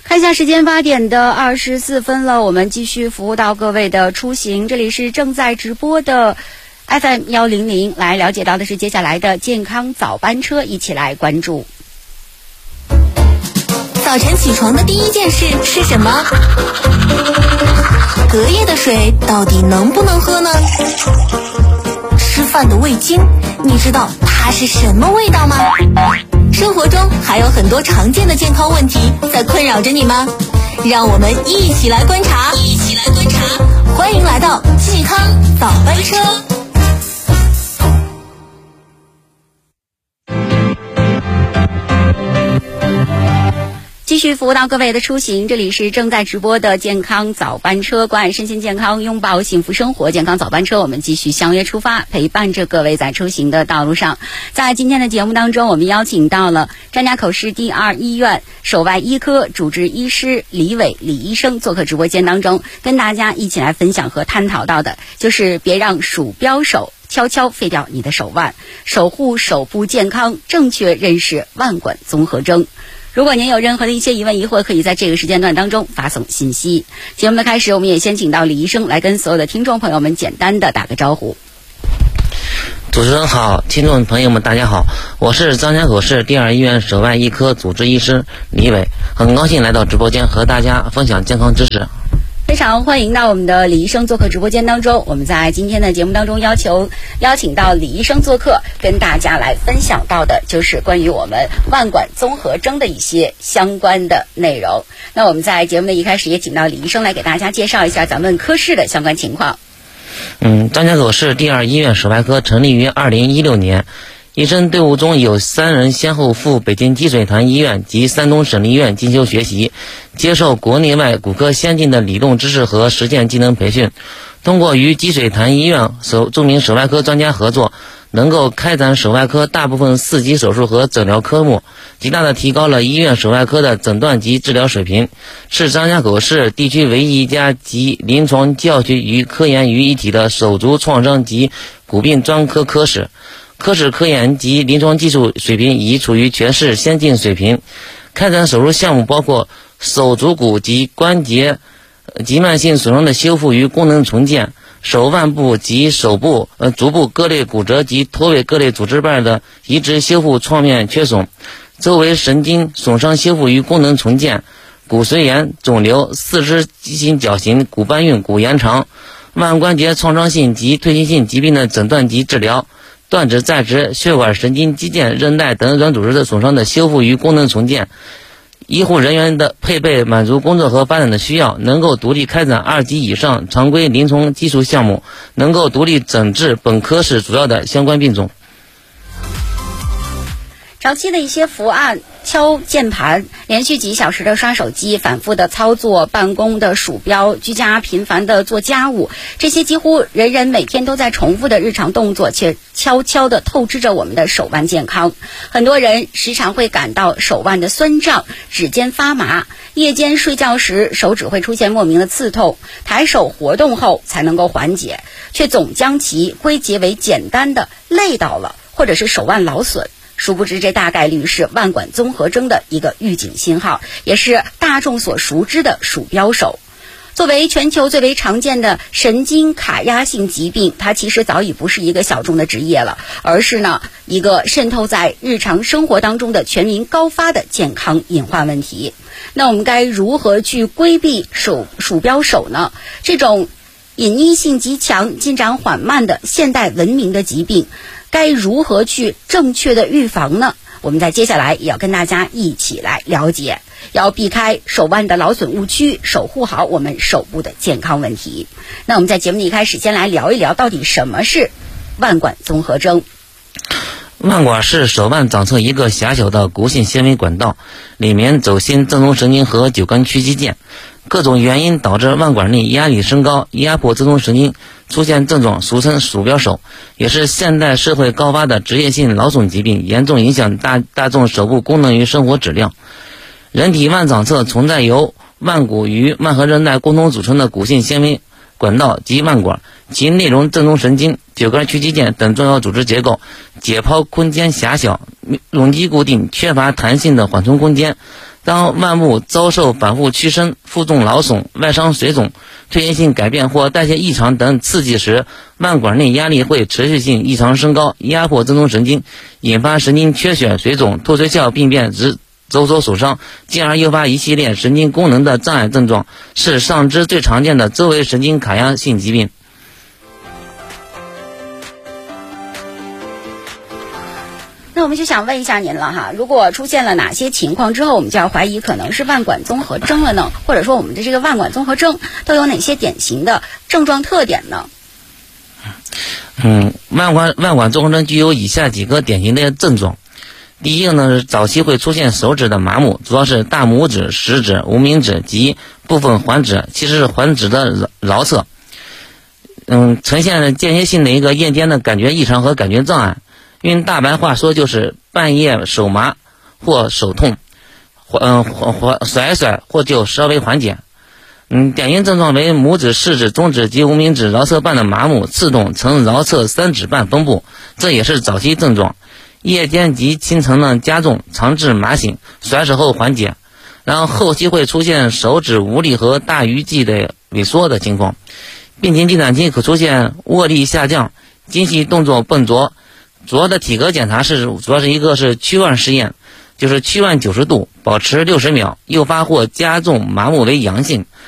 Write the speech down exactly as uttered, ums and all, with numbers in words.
看一下时间，八点的二十四分了，我们继续服务到各位的出行。这里是正在直播的 F M 一零零，来了解到的是接下来的健康早班车，一起来关注。 早晨起床的第一件事是什么？隔夜的水到底能不能喝呢？吃饭的味精，你知道它是什么味道吗？生活中还有很多常见的健康问题在困扰着你吗？让我们一起来观察，一起来观察，欢迎来到健康早班车。 继续服务到各位的出行，这里是正在直播的健康早班车，关爱身心健康，拥抱幸福生活。健康早班车，我们继续相约出发，陪伴着各位在出行的道路上。在今天的节目当中，我们邀请到了张家口市第二医院手外医科主治医师李伟李医生做客直播间当中，跟大家一起来分享和探讨到的，就是别让鼠标手悄悄废掉你的手腕，守护手部健康，正确认识腕管综合征。如果您有任何的一些疑问疑惑，可以在这个时间段当中发送信息。节目的开始，我们也先请到李医生来跟所有的听众朋友们简单的打个招呼。 主持人好，听众朋友们大家好，我是张家口市第二医院手外医科主治医师李伟，很高兴来到直播间和大家分享健康知识。 非常欢迎到我们的李医生做客直播间当中。我们在今天的节目当中要求邀请到李医生做客，跟大家来分享到的就是关于我们腕管综合征的一些相关的内容。那我们在节目的一开始也请到李医生来给大家介绍一下咱们科室的相关情况。 嗯，张家口市第二医院手外科成立于二零一六年，医生队伍中有三人先后赴北京积水潭医院及山东省立医院进修学习，接受国内外骨科先进的理论知识和实践技能培训。通过与积水潭医院手著名手外科专家合作，能够开展手外科大部分四级手术和诊疗科目，极大的提高了医院手外科的诊断及治疗水平，是张家口市地区唯一一家集临床教学与科研于一体的手足创伤及骨病专科科室。科室科研及临床技术水平已处于全市先进水平，开展手术项目包括手足骨及关节及慢性损伤的修复与功能重建，手腕部及手部、呃足部各类骨折及脱位各类组织瓣的移植修复创面缺损，周围神经损伤修复与功能重建，骨髓炎、肿瘤、四肢畸形矫形、骨搬运、骨延长，腕关节创伤性及退行性疾病的诊断及治疗，断指再植、血管神经肌腱韧带等软组织的损伤的修复与功能重建。医护人员的配备满足工作和发展的需要，能够独立开展二级以上常规临床技术项目，能够独立诊治本科室主要的相关病种。 长期的一些伏案、敲键盘、连续几小时的刷手机、反复的操作办公的鼠标、居家频繁的做家务，这些几乎人人每天都在重复的日常动作，却悄悄地透支着我们的手腕健康。很多人时常会感到手腕的酸胀、指尖发麻，夜间睡觉时手指会出现莫名的刺痛，抬手活动后才能够缓解，却总将其归结为简单的累到了，或者是手腕劳损。殊不知这大概率是腕管综合征的一个预警信号，也是大众所熟知的鼠标手。作为全球最为常见的神经卡压性疾病，它其实早已不是一个小众的职业了，而是呢一个渗透在日常生活当中的全民高发的健康隐患问题。那我们该如何去规避鼠鼠标手呢？这种隐匿性极强、进展缓慢的现代文明的疾病，该如何去正确的预防呢？我们在接下来也要跟大家一起来了解，要避开手腕的劳损误区，守护好我们手部的健康问题。那我们在节目的一开始先来聊一聊，到底什么是腕管综合征。 腕管是手腕长侧一个狭小的骨性纤维管道，里面走心正中神经和九根屈肌腱。各种原因导致腕管内压力升高，压迫正中神经，出现症状，俗称鼠标手，也是现代社会高发的职业性劳损疾病，严重影响大大众手部功能与生活质量。人体腕掌侧存在由腕骨与腕和韧带共同组成的骨性纤维管道及腕管，其内容正中神经、九根屈肌腱等重要组织结构，解剖空间狭小，容积固定，缺乏弹性的缓冲空间。 当腕部遭受反复屈伸、负重劳损、外伤水肿、退行性改变或代谢异常等刺激时，腕管内压力会持续性异常升高，压迫正中神经，引发神经缺血、水肿、脱髓鞘病变直走手损伤，进而诱发一系列神经功能的障碍症状，是上肢最常见的周围神经卡压性疾病。 那我们就想问一下您了哈，如果出现了哪些情况之后，我们就要怀疑可能是腕管综合征了呢？或者说我们的这个腕管综合征都有哪些典型的症状特点呢？ 嗯，腕管腕管综合征具有以下几个典型的症状。第一个呢是早期会出现手指的麻木，主要是大拇指、食指、无名指及部分环指，其实是环指的桡侧，嗯，呈现间歇性的一个夜间的感觉异常和感觉障碍。用大白话说就是半夜手麻或手痛，嗯，甩甩或就稍微缓解。嗯，典型症状为拇指、食指、中指及无名指桡侧瓣的麻木、刺痛，呈桡侧三指瓣分布，这也是早期症状。夜间及清晨呢加重，常致麻醒，甩手后缓解，然后后期会出现手指无力和大鱼际的萎缩的情况。病情进展期可出现握力下降、精细动作笨拙。主要的体格检查是主要是一个是屈腕试验，就是屈腕九十度，保持六十秒，诱发或加重麻木为阳性。